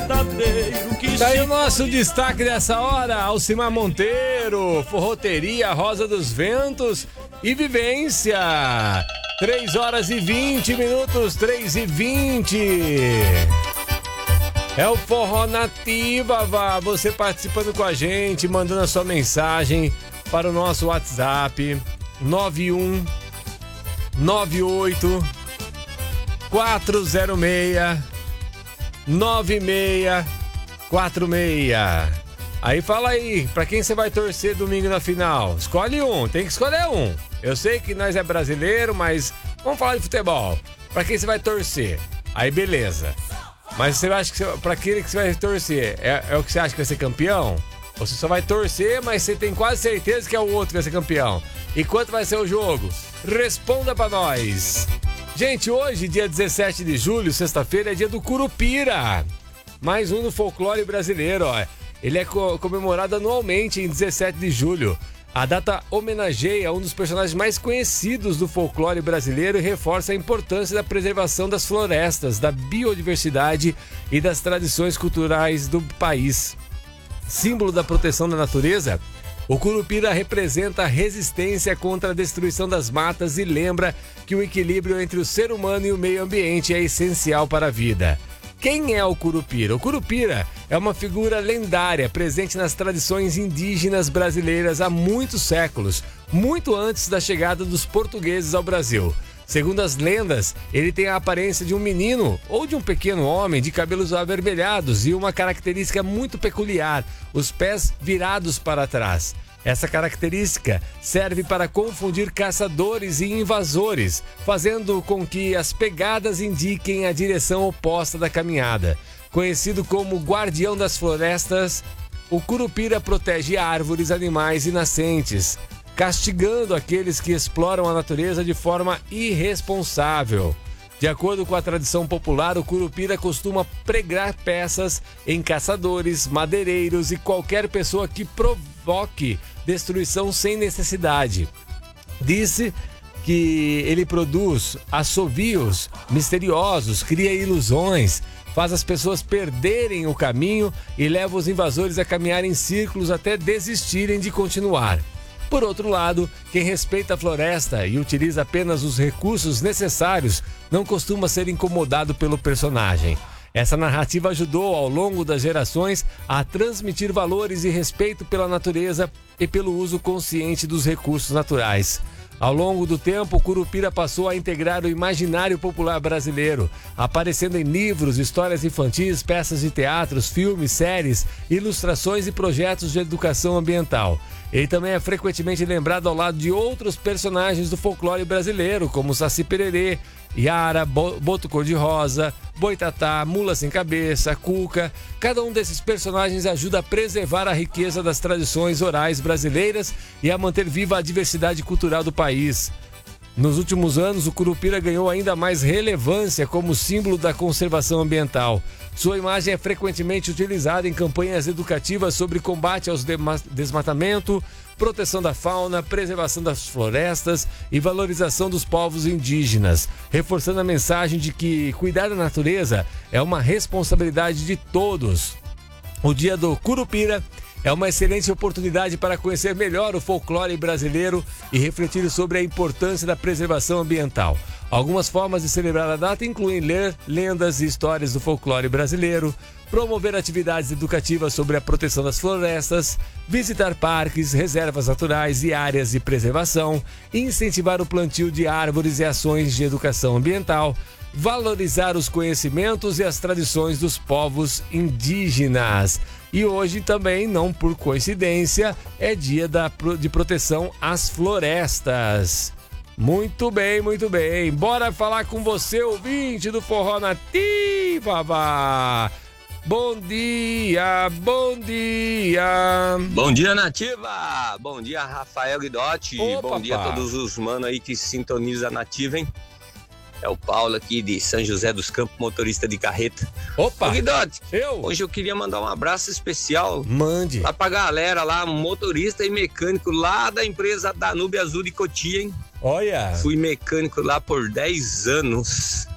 verdadeiro que Tá aí o nosso destaque dessa hora, Alcimar Monteiro, Forroteria Rosa dos Ventos e Vivência. 3 horas e 20 minutos, 3h20. É o Forró Nativa, vá. Você participando com a gente, mandando a sua mensagem para o nosso WhatsApp 91 98 406 9646. Aí fala aí, pra quem você vai torcer domingo na final? Escolhe um, tem que escolher um. Eu sei que nós é brasileiro, mas vamos falar de futebol. Pra quem você vai torcer? Aí beleza. Mas você acha que pra aquele que você vai torcer é o que você acha que vai ser campeão? Ou você só vai torcer, mas você tem quase certeza que é o outro que vai ser campeão? E quanto vai ser o jogo? Responda pra nós. Gente, hoje, dia 17 de julho, sexta-feira, é dia do Curupira. Mais um no folclore brasileiro, ó. Ele é comemorado anualmente em 17 de julho. A data homenageia um dos personagens mais conhecidos do folclore brasileiro e reforça a importância da preservação das florestas, da biodiversidade e das tradições culturais do país. Símbolo da proteção da natureza, o Curupira representa a resistência contra a destruição das matas e lembra que o equilíbrio entre o ser humano e o meio ambiente é essencial para a vida. Quem é o Curupira? O Curupira é uma figura lendária presente nas tradições indígenas brasileiras há muitos séculos, muito antes da chegada dos portugueses ao Brasil. Segundo as lendas, ele tem a aparência de um menino ou de um pequeno homem de cabelos avermelhados e uma característica muito peculiar, os pés virados para trás. Essa característica serve para confundir caçadores e invasores, fazendo com que as pegadas indiquem a direção oposta da caminhada. Conhecido como guardião das florestas, o Curupira protege árvores, animais e nascentes, castigando aqueles que exploram a natureza de forma irresponsável. De acordo com a tradição popular, o Curupira costuma pregar peças em caçadores, madeireiros e qualquer pessoa que provoque destruição sem necessidade. Disse que ele produz assovios misteriosos, cria ilusões, faz as pessoas perderem o caminho e leva os invasores a caminhar em círculos até desistirem de continuar. Por outro lado, quem respeita a floresta e utiliza apenas os recursos necessários não costuma ser incomodado pelo personagem. Essa narrativa ajudou ao longo das gerações a transmitir valores e respeito pela natureza e pelo uso consciente dos recursos naturais. Ao longo do tempo, o Curupira passou a integrar o imaginário popular brasileiro, aparecendo em livros, histórias infantis, peças de teatros, filmes, séries, ilustrações e projetos de educação ambiental. Ele também é frequentemente lembrado ao lado de outros personagens do folclore brasileiro, como Saci Pererê, Yara, Boto Cor-de-Rosa, Boitatá, Mula Sem Cabeça, Cuca. Cada um desses personagens ajuda a preservar a riqueza das tradições orais brasileiras e a manter viva a diversidade cultural do país. Nos últimos anos, o Curupira ganhou ainda mais relevância como símbolo da conservação ambiental. Sua imagem é frequentemente utilizada em campanhas educativas sobre combate ao desmatamento, proteção da fauna, preservação das florestas e valorização dos povos indígenas, reforçando a mensagem de que cuidar da natureza é uma responsabilidade de todos. O Dia do Curupira é uma excelente oportunidade para conhecer melhor o folclore brasileiro e refletir sobre a importância da preservação ambiental. Algumas formas de celebrar a data incluem ler lendas e histórias do folclore brasileiro, promover atividades educativas sobre a proteção das florestas, visitar parques, reservas naturais e áreas de preservação, incentivar o plantio de árvores e ações de educação ambiental, valorizar os conhecimentos e as tradições dos povos indígenas. E hoje também, não por coincidência, é dia de proteção às florestas. Muito bem, muito bem. Bora falar com você, ouvinte do Forró Nativa. Bom dia, bom dia. Bom dia, Nativa. Bom dia, Rafael Guidotti. Bom dia a todos os manos aí que sintonizam a Nativa, hein? É o Paulo aqui de São José dos Campos, motorista de carreta. Opa! Ô, Guidotti, hoje eu queria mandar um abraço especial. Mande. Lá pra galera lá, motorista e mecânico lá da empresa Danube Azul de Cotia, hein? Olha! Fui mecânico lá por 10 anos.